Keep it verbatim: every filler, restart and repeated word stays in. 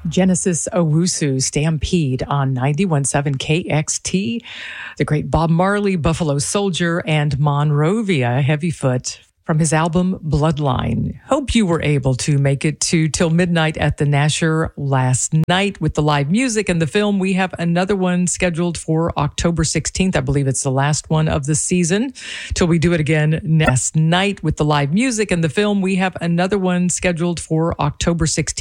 Genesis Owusu, Stampede on ninety-one point seven K X T. The great Bob Marley, Buffalo Soldier, and Monrovia, Heavyfoot, from his album Bloodline. Hope you were able to make it to Till Midnight at the Nasher last night with the live music and the film. We have another one scheduled for October sixteenth. I believe it's the last one of the season. Till we do it again next night with the live music and the film. We have another one scheduled for October sixteenth.